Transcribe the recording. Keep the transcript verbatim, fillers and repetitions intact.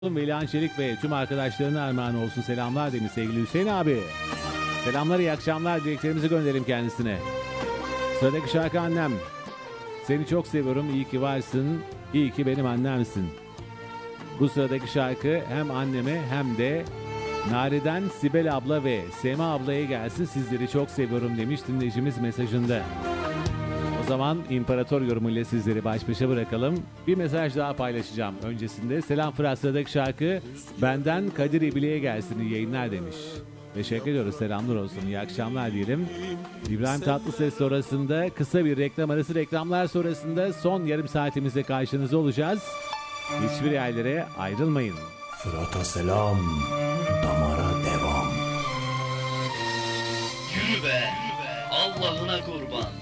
Velihan Çelik ve tüm arkadaşlarına armağan olsun selamlar demiş sevgili Hüseyin abi. Selamlar, iyi akşamlar dileklerimizi gönderelim kendisine. Sıradaki şarkı Annem. Seni çok seviyorum, iyi ki varsın, iyi ki benim annemsin. Bu sıradaki şarkı hem anneme hem de Nari'den Sibel abla ve Sema ablaya gelsin, sizleri çok seviyorum demiş dinleyicimiz mesajında. O zaman İmparator yorumuyla sizleri baş başa bırakalım. Bir mesaj daha paylaşacağım öncesinde. Selam Fırat, sıradaki şarkı benden Kadir İbili'ye gelsin, iyi yayınlar demiş. Teşekkür ediyoruz, selamlar olsun, iyi akşamlar diyelim. İbrahim Tatlıses sonrasında kısa bir reklam arası, reklamlar sonrasında son yarım saatimizde karşınızda olacağız. Hiçbir yerlere ayrılmayın. Fırat'a selam, damara devam. Yürü be, Allah'ına kurban.